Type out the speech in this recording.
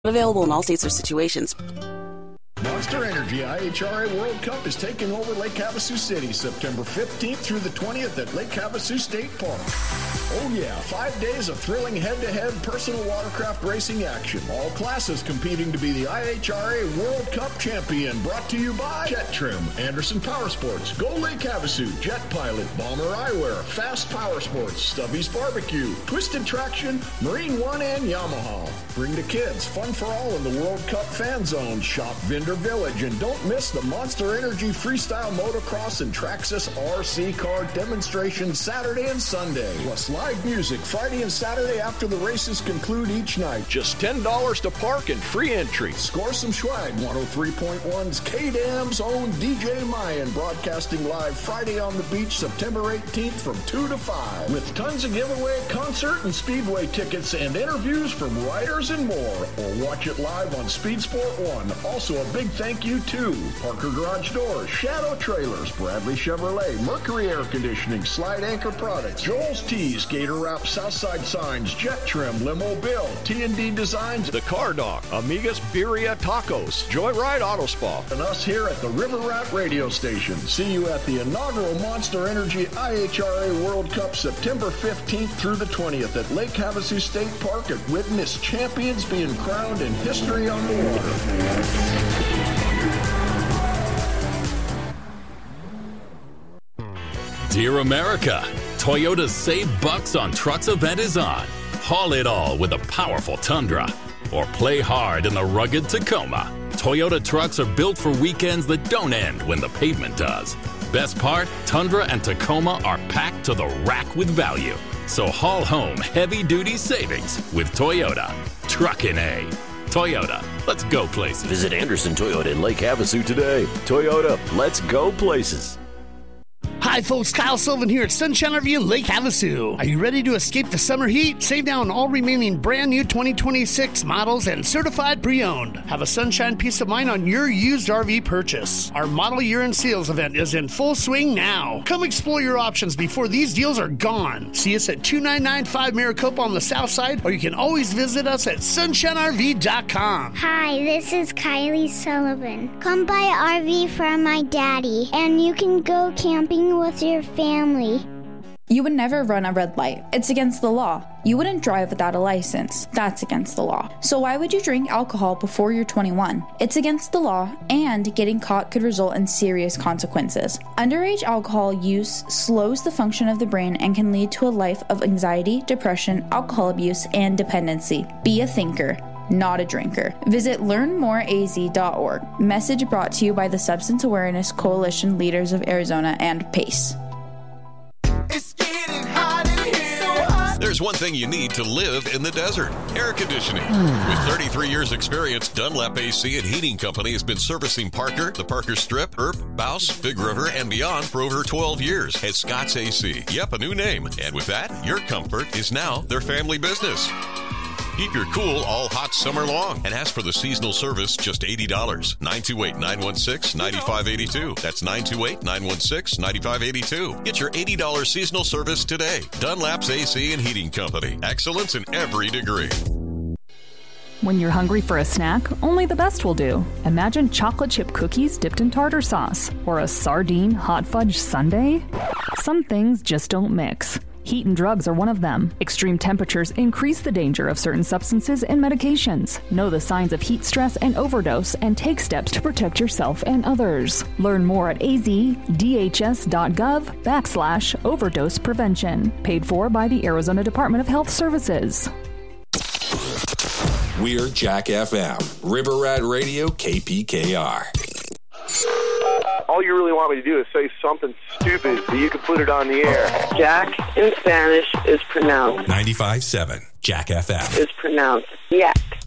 Available in all states or situations. Monster Energy IHRA World Cup is taking over Lake Havasu City September 15th through the 20th at Lake Havasu State Park. Oh yeah, 5 days of thrilling head-to-head personal watercraft racing action. All classes competing to be the IHRA World Cup champion. Brought to you by Jet Trim, Anderson Power Sports, Go Lake Havasu, Jet Pilot, Bomber Eyewear, Fast Power Sports, Stubby's Barbecue, Twisted Traction, Marine One, and Yamaha. Bring the kids, fun for all in the World Cup fan zone. Shop Vendor Village, and don't miss the Monster Energy Freestyle Motocross and Traxxas RC car demonstration Saturday and Sunday. Plus live music Friday and Saturday after the races conclude each night. Just $10 to park and free entry. Score some swag. 103.1's K-Dam's own DJ Mayan broadcasting live Friday on the beach September 18th from 2 to 5 with tons of giveaway, concert, and speedway tickets and interviews from riders and more. Or watch it live on Speed Sport 1. Also a big thank you to Parker Garage Doors, Shadow Trailers, Bradley Chevrolet, Mercury Air Conditioning, Slide Anchor Products, Joel's Tees, Gator Wrap, Southside Signs, Jet Trim, Limo Bill, T&D Designs, The Car Dock, Amigas Birria Tacos, Joyride Auto Spa, and us here at the River Rat Radio Station. See you at the inaugural Monster Energy IHRA World Cup September 15th through the 20th at Lake Havasu State Park and witness champions being crowned and history on the water. Dear America, Toyota's Save Bucks on Trucks event is on. Haul it all with a powerful Tundra. Or play hard in the rugged Tacoma. Toyota trucks are built for weekends that don't end when the pavement does. Best part, Tundra and Tacoma are packed to the rack with value. So haul home heavy-duty savings with Toyota. Truckin' A. Toyota, let's go places. Visit Anderson Toyota in Lake Havasu today. Toyota, let's go places. Hi folks, Kyle Sullivan here at Sunshine RV in Lake Havasu. Are you ready to escape the summer heat? Save now on all remaining brand new 2026 models and certified pre-owned. Have a sunshine peace of mind on your used RV purchase. Our model year-end sales event is in full swing now. Come explore your options before these deals are gone. See us at 2995 Maricopa on the south side, or you can always visit us at sunshinerv.com. Hi, this is Kylie Sullivan. Come buy an RV from my daddy, and you can go camping with your family. You would never run a red light. It's against the law. You wouldn't drive without a license. That's against the law. So why would you drink alcohol before you're 21? It's against the law, and getting caught could result in serious consequences. Underage alcohol use slows the function of the brain and can lead to a life of anxiety, depression, alcohol abuse, and dependency. Be a thinker, not a drinker. Visit learnmoreaz.org. Message brought to you by the Substance Awareness Coalition Leaders of Arizona and PACE. It's getting hot in here. So hot. There's one thing you need to live in the desert: air conditioning. With 33 years experience, Dunlap AC and Heating Company has been servicing Parker, the Parker Strip, Earp, Bouse, Big River, and beyond for over 12 years as Scott's AC. Yep, a new name. And with that, your comfort is now their family business. Keep your cool all hot summer long and ask for the seasonal service, just $80. 928-916-9582. That's 928-916-9582. Get your $80 seasonal service today. Dunlap's AC and Heating Company. Excellence in every degree. When you're hungry for a snack, only the best will do. Imagine chocolate chip cookies dipped in tartar sauce, or a sardine hot fudge sundae. Some things just don't mix. Heat and drugs are one of them. Extreme temperatures increase the danger of certain substances and medications. Know the signs of heat stress and overdose and take steps to protect yourself and others. Learn more at azdhs.gov/overdose prevention. Paid for by the Arizona Department of Health Services. We're Jack FM, River Rat Radio, KPKR. All you really want me to do is say something stupid so you can put it on the air. Jack in Spanish is pronounced 95.7 Jack FM. Is pronounced yak.